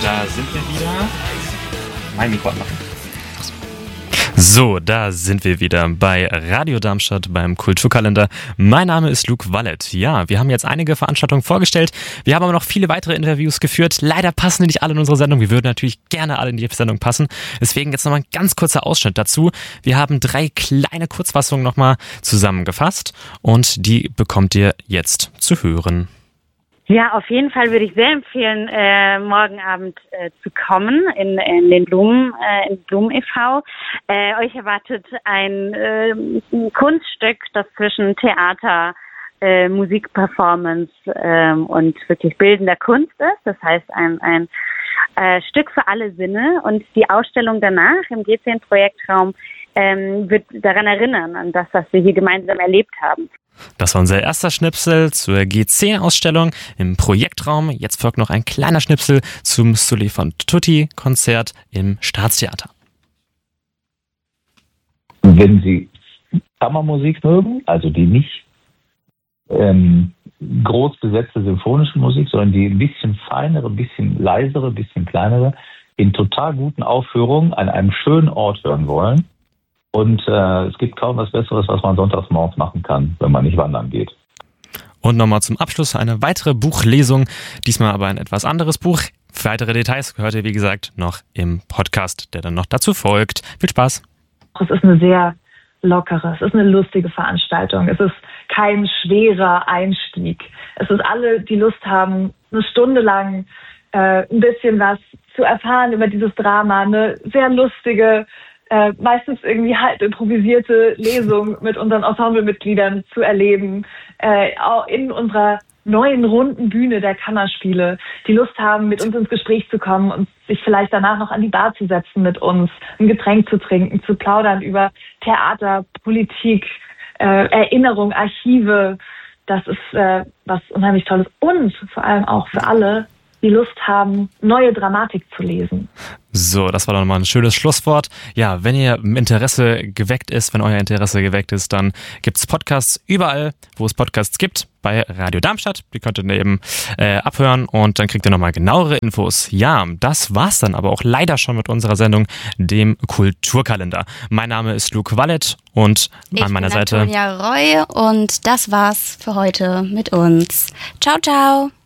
da sind wir wieder. Mein Mikro anmachen. So, da sind wir wieder bei Radio Darmstadt beim Kulturkalender. Mein Name ist Luke Wallet. Ja, wir haben jetzt einige Veranstaltungen vorgestellt. Wir haben aber noch viele weitere Interviews geführt. Leider passen die nicht alle in unsere Sendung. Wir würden natürlich gerne alle in die Sendung passen. Deswegen jetzt nochmal ein ganz kurzer Ausschnitt dazu. Wir haben 3 kleine Kurzfassungen nochmal zusammengefasst und die bekommt ihr jetzt zu hören. Ja, auf jeden Fall würde ich sehr empfehlen, morgen Abend zu kommen in den Blumen, in Blumen e.V. Euch erwartet ein Kunststück, das zwischen Theater, Musikperformance und wirklich bildender Kunst ist. Das heißt, ein Stück für alle Sinne. Und die Ausstellung danach im G10-Projektraum wird daran erinnern, an das, was wir hier gemeinsam erlebt haben. Das war unser erster Schnipsel zur G10-Ausstellung im Projektraum. Jetzt folgt noch ein kleiner Schnipsel zum Sully von Tutti-Konzert im Staatstheater. Wenn Sie Kammermusik mögen, also die nicht groß besetzte symphonische Musik, sondern die ein bisschen feinere, ein bisschen leisere, ein bisschen kleinere, in total guten Aufführungen an einem schönen Ort hören wollen. Und es gibt kaum was Besseres, was man sonntags morgens machen kann, wenn man nicht wandern geht. Und nochmal zum Abschluss eine weitere Buchlesung, diesmal aber ein etwas anderes Buch. Weitere Details hört ihr, wie gesagt, noch im Podcast, der dann noch dazu folgt. Viel Spaß! Es ist eine sehr lockere, es ist eine lustige Veranstaltung. Es ist kein schwerer Einstieg. Es ist alle, die Lust haben, eine Stunde lang ein bisschen was zu erfahren über dieses Drama. Eine sehr lustige, meistens irgendwie halt improvisierte Lesung mit unseren Ensemblemitgliedern zu erleben, auch in unserer neuen runden Bühne der Kammerspiele, die Lust haben, mit uns ins Gespräch zu kommen und sich vielleicht danach noch an die Bar zu setzen mit uns, ein Getränk zu trinken, zu plaudern über Theater, Politik, Erinnerung, Archive. Das ist was unheimlich Tolles und vor allem auch für alle, die Lust haben, neue Dramatik zu lesen. So, das war doch nochmal ein schönes Schlusswort. Ja, wenn ihr Interesse geweckt ist, wenn euer Interesse geweckt ist, dann gibt's Podcasts überall, wo es Podcasts gibt, bei Radio Darmstadt. Die könnt ihr eben abhören und dann kriegt ihr nochmal genauere Infos. Ja, das war's dann aber auch leider schon mit unserer Sendung, dem Kulturkalender. Mein Name ist Luke Wallet und an meiner Seite Antonia Roy und das war's für heute mit uns. Ciao, ciao!